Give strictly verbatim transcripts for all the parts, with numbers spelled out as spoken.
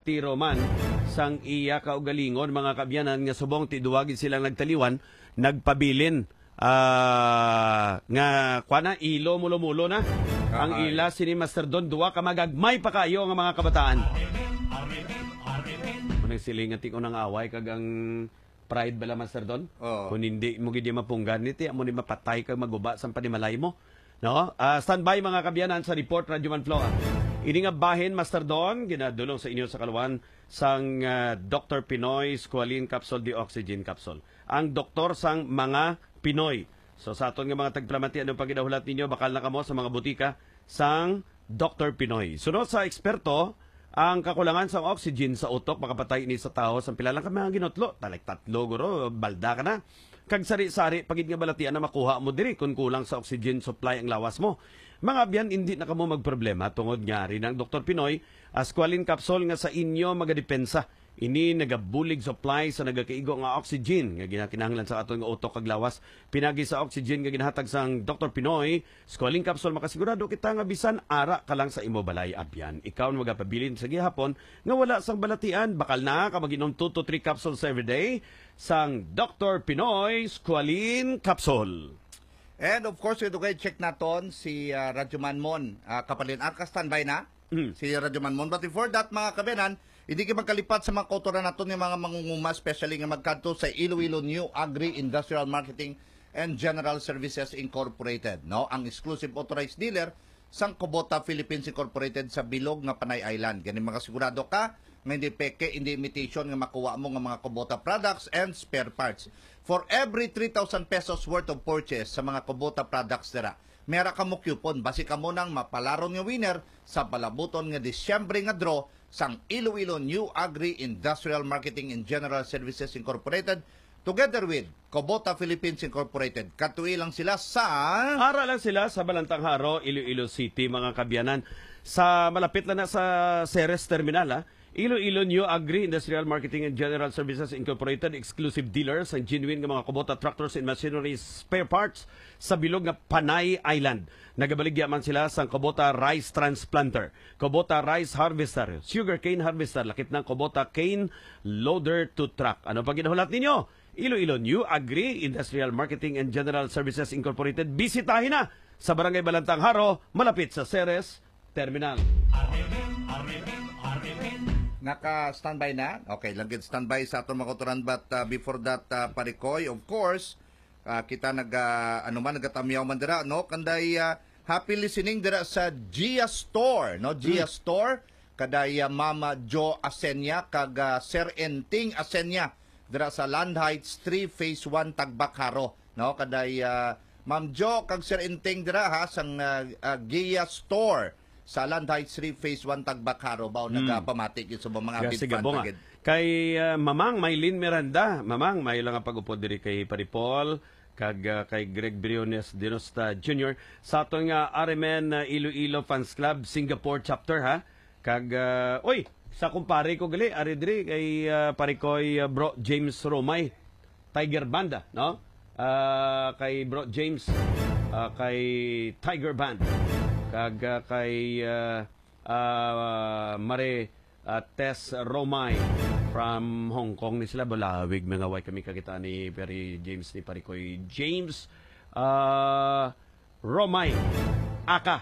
retiro man sang iya kaugalingon mga kabyanan nga subong tiduwagin silang nagtaliwan nagpabilin uh, nga kuana ilo mulo-mulo na ang ila sini Master Don duwa ka magagmay pa kayo nga mga kabataan. Munang silingating unang away kag ang pride bala Master Don. Oh. Kung hindi mo gidi mapunggan niti amo ni mapatay kag maguba sang panimalay mo. No? Uh, standby mga kabyanan sa report Radyo Manflo. Ini nga bahin Master Don ginadulong sa inyo sa kaluwan sang uh, Doctor Pinoy Squalene Capsule Deoxygen Capsule. Ang doktor sang mga Pinoy. So sa aton nga mga tagplamati ano pag gidahulat ninyo bakal na kamo sa mga butika sang Doctor Pinoy. Sunod sa eksperto ang kakulangan sa oxygen sa utok makapatay ni sa tao sa pila lang ka mga ginotlo. Talik tatlo guro balda ka na. Kag sari-sari pagid nga balatian na makuha mo diri kung kulang sa oxygen supply ang lawas mo. Mga abyan, hindi na kamo magproblema tungod nga rin ang Doctor Pinoy Squalene Capsule nga sa inyo magadepensa. Ini nagabulig supply sa nagakaigo nga oxygen nga ginakinahanglan sa aton nga utok kag lawas. Pinagi sa oxygen nga ginahatag sang Doctor Pinoy Squalene Capsule makasigurado kita nga bisan ara ka lang sa imo balay abyan. Ikaw na magapabilin sa gihapon nga wala sang balatian bakal na ka maginom two to three capsules every day sang Doctor Pinoy Squalene Capsule. And of course, ito kayo check naton si uh, Radyoman Mon. Uh, kapalin, ah, ka-standby na mm. si Radyoman Mon. But before that, mga kabenan, hindi kayo magkalipat sa mga kotoran naton yung mga mangunguma, especially nga magkanto sa Iloilo New Agri Industrial Marketing and General Services Incorporated. No? Ang exclusive authorized dealer sang Kubota Philippines Incorporated sa Bilog nga Panay Island. Ganun mga sigurado ka nga hindi peke, hindi imitation nga makuha mo nga mga Kubota products and spare parts. For every three thousand pesos worth of purchase sa mga Kubota products dira, mera ka mo coupon. Basi ka mo nang mapalaron nga winner sa palabuton nga Disyembre nga draw sang Iloilo New Agri Industrial Marketing and General Services Incorporated together with Kubota Philippines Incorporated. Katuwi lang sila sa... Ara lang sila sa Balantang Haro, Iloilo City, mga kabyanan. Sa malapit lang na sa Ceres Terminal, ha? Iloilo New Agri Industrial Marketing and General Services Incorporated, exclusive dealers ang genuine nga mga Kubota tractors and machinery spare parts sa bilog nga Panay Island. Nagabaligya man sila sa Kubota Rice Transplanter, Kubota Rice Harvester, Sugarcane Harvester, lakip ng Kubota Cane Loader to Truck. Ano pag ginahulat ninyo? Iloilo New Agri Industrial Marketing and General Services Incorporated. Bisitahin na sa Barangay Balantang Haro, malapit sa Ceres Terminal. Naka-standby na? Okay, langgit standby sa aton mga kotoran. But uh, before that, uh, Parikoy, of course, uh, kita nag, uh, ano man, nagatamyaw man dira, no? Kanday, uh, happy listening dira sa Gia Store, no? Gia hmm. Store, kaday uh, Mama Jo Asenya, kag uh, Sir Enting Asenya, dira sa Land Heights three Phase one Tagbakaro, no? Kaday, uh, Ma'am Jo, kag Sir Enting dira, ha, sang uh, uh, Gia Store, sa Land Heights three Phase one Tagbakaro ba o mm. nagapamatik yun sa mga bid fan. Kay uh, Mamang Maylin Miranda, Mamang, may lang ang pag-upod diri kay Paripol, kag uh, kay Greg Briones Dinosta Junior sa atong uh, R M N uh, Iloilo Fans Club Singapore chapter, ha. Kag, uh, oy, sa kumpare ko gali, ari diri kay uh, Parikoy uh, Bro James Romay, Tiger Banda, no? Uh, kay Bro James, uh, kay Tiger Band. Kag uh, kay uh, uh, Mare uh, Tess Romay from Hong Kong ni sila balawig mga way kami kakita ni Perry James ni Parikoy James uh, Romay Aka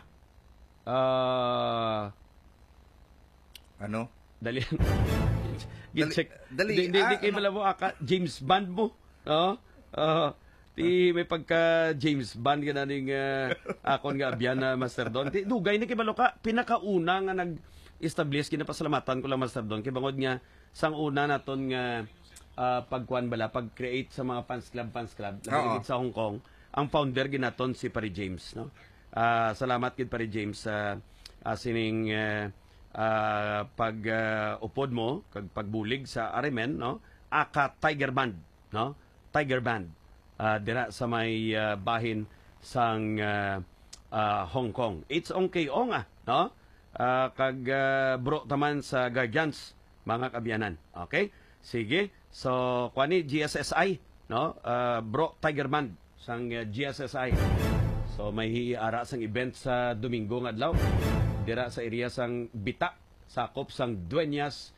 uh, ano dali dali, dali di, di, di kay malabo Aka James Band mo no uh, Ti may pagka James Bond ka na ning uh, akon nga abyan na Master Don. Ti dugay ni kibalo ka pinakauna nga nag-establish kinapasalamatan ko lang Master Don kay bangod nga sang una naton nga uh, pagkuan bala pag-create sa mga fans club fans club uh-huh. sa Hong Kong. Ang founder ginaton si Pari James, no. Uh, salamat gid Pari James sa uh, uh, sining uh, uh, pag uh, upod mo kag pagbulig sa Arimen, no. Aka Tiger Band, no. Tiger Band. Uh, dira sa may uh, bahin sang uh, uh, Hong Kong. It's okay o nga, no? Uh, kag uh, bro taman sa Guardians, mga kabyanan. Okay? Sige. So, kwani G S S I, no? Uh, bro Tiger Band sang uh, G S S I. So, may hiara sang event sa Domingo nga adlaw. Dira sa area sang Bita, sakop sang Dueñas,